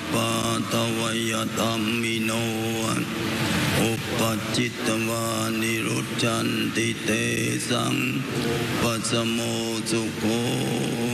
ปาตวยธัมมิโนอุปจิตตวานิรุจจันติเตสังปัสสโมสุโข